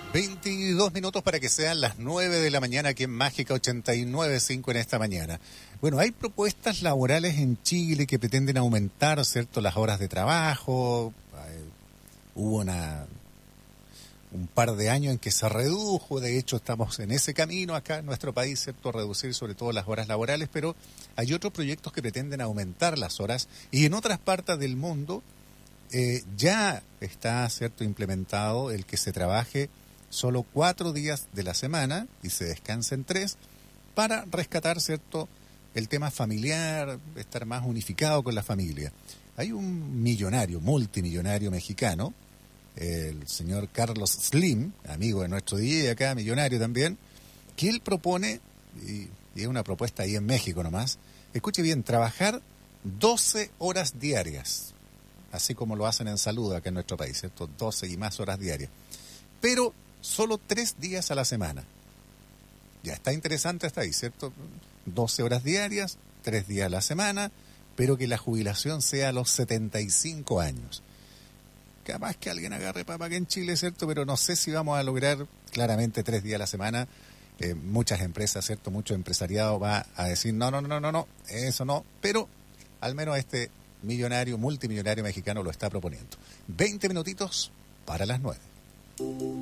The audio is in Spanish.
22 minutos para que sean las 9 de la mañana aquí en Mágica 89.5 en esta mañana. Bueno, hay propuestas laborales en Chile que pretenden aumentar, ¿cierto?, las horas de trabajo. Hubo un par de años en que se redujo, de hecho estamos en ese camino acá en nuestro país, ¿cierto?, reducir sobre todo las horas laborales, pero hay otros proyectos que pretenden aumentar las horas y en otras partes del mundo ya está, ¿cierto?, implementado el que se trabaje solo 4 días de la semana y se descansen 3 para rescatar, ¿cierto?, el tema familiar, estar más unificado con la familia. Hay un millonario, multimillonario mexicano, el señor Carlos Slim, amigo de nuestro DJ acá, millonario también, que él propone, y es una propuesta ahí en México nomás, escuche bien, trabajar 12 horas diarias, así como lo hacen en salud acá en nuestro país, ¿cierto? 12 y más horas diarias. Pero solo 3 días a la semana. Ya está interesante hasta ahí, ¿cierto? 12 horas diarias, 3 días a la semana, pero que la jubilación sea a los 75 años. Capaz que alguien agarre papa acá en Chile, ¿cierto? Pero no sé si vamos a lograr claramente 3 días a la semana. Muchas empresas, ¿cierto? Mucho empresariado va a decir, no, eso no. Pero al menos este millonario, multimillonario mexicano lo está proponiendo. 20 minutitos para las 9.